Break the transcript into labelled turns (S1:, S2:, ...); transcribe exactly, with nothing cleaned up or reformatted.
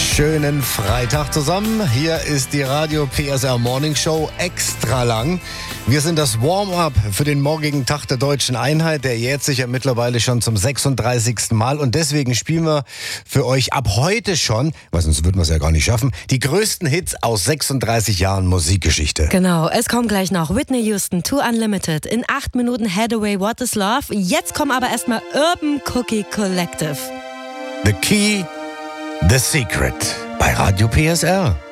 S1: Schönen Freitag zusammen. Hier ist die Radio P S R Morning Show extra lang. Wir sind das Warm-up für den morgigen Tag der Deutschen Einheit. Der jährt sich ja mittlerweile schon zum sechsunddreißigsten Mal. Und deswegen spielen wir für euch ab heute schon, weil sonst würden wir es ja gar nicht schaffen, die größten Hits aus sechsunddreißig Jahren Musikgeschichte.
S2: Genau, es kommt gleich noch Whitney Houston, Too Unlimited. In acht Minuten Hathaway, What is Love. Jetzt kommen aber erstmal Urban Cookie Collective.
S1: The Key, The Secret bei Radio P S R.